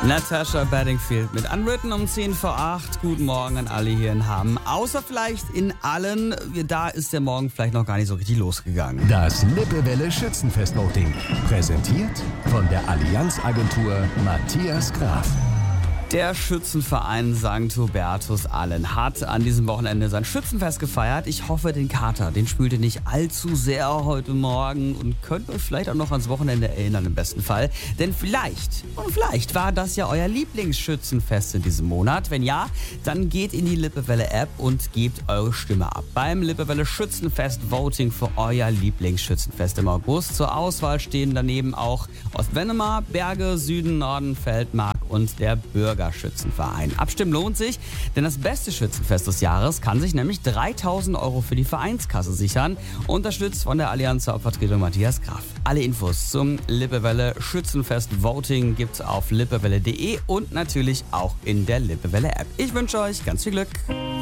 Natasha Bedingfield mit Unwritten um 10 vor 8. Guten Morgen an alle hier in Hamm. Außer vielleicht in Allen. Da ist der Morgen vielleicht noch gar nicht so richtig losgegangen. Das Lippewelle Schützenfest-Voting. Präsentiert von der Allianz-Agentur Matthias Graf. Der Schützenverein St. Hubertus Allen hat an diesem Wochenende sein Schützenfest gefeiert. Ich hoffe, den Kater, den spült ihr nicht allzu sehr heute Morgen und könnt euch vielleicht auch noch ans Wochenende erinnern im besten Fall. Denn vielleicht war das ja euer Lieblingsschützenfest in diesem Monat. Wenn ja, dann geht in die Lippewelle-App und gebt eure Stimme ab. Beim Lippewelle Schützenfest Voting für euer Lieblingsschützenfest im August. Zur Auswahl stehen daneben auch Ostvennemar, Berge, Süden, Norden, Feldmark und der Bürgerschützenverein. Abstimmen lohnt sich, denn das beste Schützenfest des Jahres kann sich nämlich 3.000 € für die Vereinskasse sichern. Unterstützt von der Allianz Hauptvertretung Matthias Graf. Alle Infos zum Lippewelle Schützenfest Voting gibt's auf lippewelle.de und natürlich auch in der Lippewelle App. Ich wünsche euch ganz viel Glück.